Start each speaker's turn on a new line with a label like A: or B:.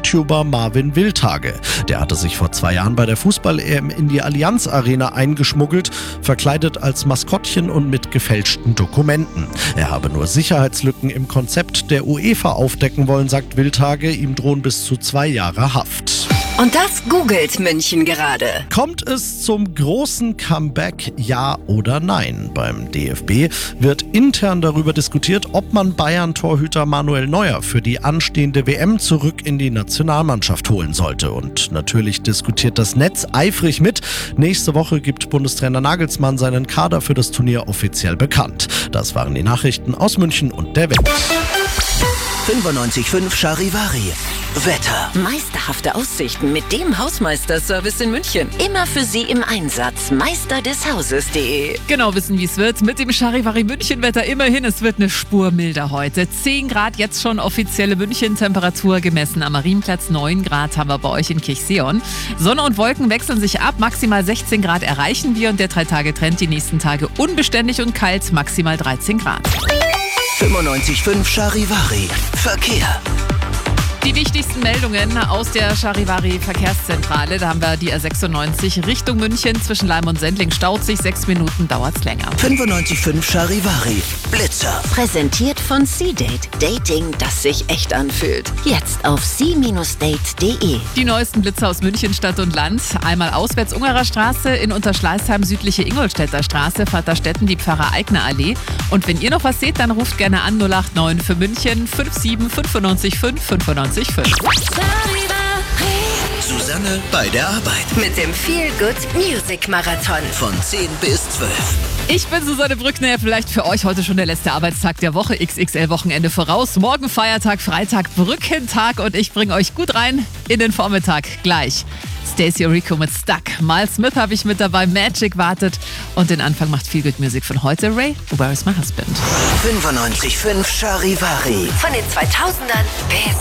A: YouTuber Marvin Wildhage. Der hatte sich vor 2 Jahren bei der Fußball-EM in die Allianz Arena eingeschmuggelt, verkleidet als Maskottchen und mit gefälschten Dokumenten. Er habe nur Sicherheitslücken im Konzept der UEFA aufdecken wollen, sagt Wildhage. Ihm drohen bis zu 2 Jahre Haft.
B: Und das googelt München gerade.
A: Kommt es zum großen Comeback, ja oder nein? Beim DFB wird intern darüber diskutiert, ob man Bayern-Torhüter Manuel Neuer für die anstehende WM zurück in die Nationalmannschaft holen sollte. Und natürlich diskutiert das Netz eifrig mit. Nächste Woche gibt Bundestrainer Nagelsmann seinen Kader für das Turnier offiziell bekannt. Das waren die Nachrichten aus München und der Welt.
C: 95.5 Charivari. Wetter.
B: Meisterhafte Aussichten mit dem Hausmeisterservice in München. Immer für Sie im Einsatz. meisterdeshauses.de.
D: Genau wissen, wie es wird. Mit dem Charivari München-Wetter immerhin. Es wird eine Spur milder heute. 10 Grad jetzt schon offizielle München-Temperatur gemessen. Am Marienplatz 9 Grad haben wir bei euch in Kirchseon. Sonne und Wolken wechseln sich ab. Maximal 16 Grad erreichen wir und der 3-Tage-Trend die nächsten Tage unbeständig und kalt. Maximal 13 Grad.
C: 95.5 Charivari. Verkehr.
D: Die wichtigsten Meldungen aus der Charivari Verkehrszentrale. Da haben wir die A96 Richtung München zwischen Leim und Sendling. Staut sich 6 Minuten, dauert's länger.
C: 95.5 Charivari. Blitzer.
B: Präsentiert von C-Date. Dating, das sich echt anfühlt. Jetzt auf c-date.de.
D: Die neuesten Blitzer aus München, Stadt und Land. Einmal auswärts Ungerer Straße, in Unterschleißheim südliche Ingolstädter Straße, Vaterstetten die Pfarrer-Eigner-Allee. Und wenn ihr noch was seht, dann ruft gerne an 089 für München 57 95 5 95 5.
C: Susanne bei der Arbeit.
B: Mit dem Feel-Good Music Marathon.
C: Von 10 bis 12.
D: Ich bin Susanne Brückner, vielleicht für euch heute schon der letzte Arbeitstag der Woche, XXL-Wochenende voraus. Morgen Feiertag, Freitag, Brückentag und ich bringe euch gut rein in den Vormittag gleich. Stacey Orico mit Stuck. Miles Smith habe ich mit dabei, Magic wartet und den Anfang macht Feel Good Music von heute. Ray, Where is my husband?
C: 95.5 Charivari.
B: Von den 2000ern bis